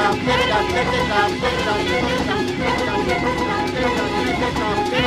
it up, get it up, get it up, get it up, get it up, get it up, get it up, get it up, get it up, get it up, get it up,